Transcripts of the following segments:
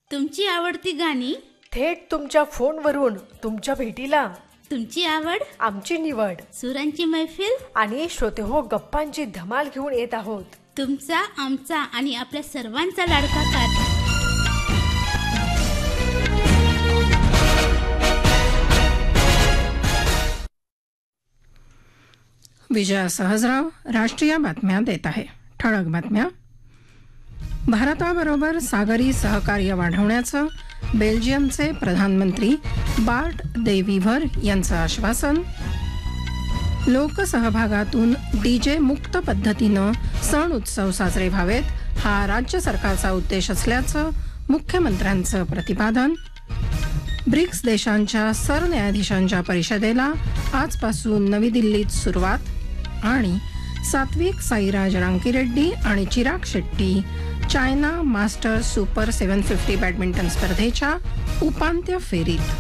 तुमची आवडती गाणी थेट तुमच्या फोनवरून तुमच्या भेटीला. तुमची आवड आमची निवड. सुरांची मैफिल आणि श्रोतेहो गप्पांची धमाल घेऊन येत आहोत. तुमचा, आमचा आणि आपल्या सर्वांचा लाडका कार्यक्रम विजया सहजराव राष्ट्रीय बातम्या देत आहे. ठळक बातम्या. भारताबरोबर सागरी सहकार्य वाढवण्याचं बेल्जियमचे प्रधानमंत्री बार्ट दे वीव्हर यांचं आश्वासन. लोकसहभागातून डीजे मुक्त पद्धतीनं सण उत्सव साजरे व्हावेत हा राज्य सरकारचा उद्देश असल्याचं मुख्यमंत्र्यांचं प्रतिपादन. ब्रिक्स देशांच्या सरन्यायाधीशांच्या परिषदेला आजपासून नवी दिल्लीत सुरुवात. आणि सात्विक साईराज रांकीरेड्डी आणि Chirag Shetty China masters super 750 badminton स्पर्धेच्या उपांत्य फेरीत.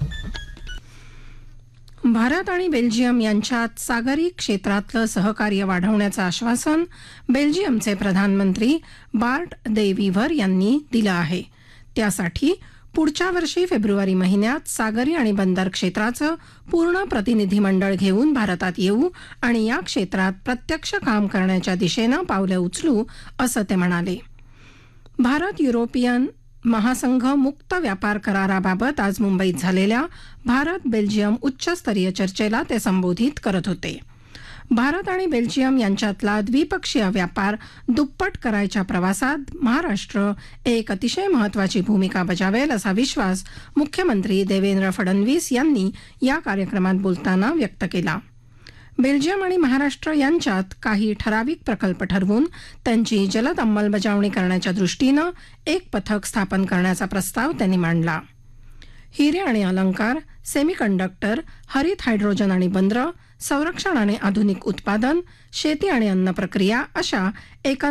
भारत आणि बेल्जियम यांच्यात सागरी क्षेत्रातलं सहकार्य वाढवण्याचं आश्वासन बेल्जियमचे प्रधानमंत्री बार्ट दे वीव्हर यांनी दिलं आहे. त्यासाठी पुढच्या वर्षी फेब्रुवारी महिन्यात सागरी आणि बंदर क्षेत्राचं पूर्ण प्रतिनिधिमंडळ घेऊन भारतात येऊ आणि या क्षेत्रात प्रत्यक्ष काम करण्याच्या दिशेनं पावलं उचलू असं ते म्हणाले. भारत युरोपियन महासंघ मुक्त व्यापार कराराबाबत आज मुंबईत झालेल्या भारत बेल्जियम उच्चस्तरीय चर्चेला ते संबोधित करत होते. भारत आणि बेल्जियम यांच्यातला द्विपक्षीय व्यापार दुप्पट करायच्या प्रवासात महाराष्ट्र एक अतिशय महत्त्वाची भूमिका बजावेल असा विश्वास मुख्यमंत्री देवेंद्र फडणवीस यांनी या कार्यक्रमात बोलताना व्यक्त केला. बेल्जियम आणि महाराष्ट्र यांच्यात काही ठराविक प्रकल्प ठरवून त्यांची जलद अंमलबजावणी करण्याच्या दृष्टीनं एक पथक स्थापन करण्याचा प्रस्ताव त्यांनी मांडला. हिरे आणि अलंकार, सेमीकंडक्टर, हरित हायड्रोजन आणि बंदरं, संरक्षण आणि आधुनिक उत्पादन, शेती आणि अन्न प्रक्रिया अशा एका